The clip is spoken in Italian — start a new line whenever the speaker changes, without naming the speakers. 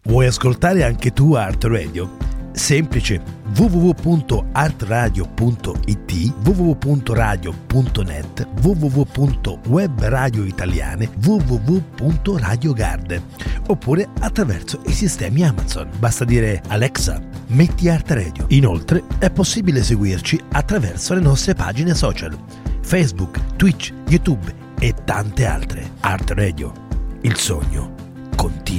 Vuoi ascoltare anche tu Art Radio? Semplice: www.artradio.it, www.radio.net, www.webradioitaliane, www.radiogarden, oppure attraverso i sistemi Amazon. Basta dire: Alexa, metti Art Radio. Inoltre è possibile seguirci attraverso le nostre pagine social, Facebook, Twitch, YouTube e tante altre. Art Radio, il sogno continua.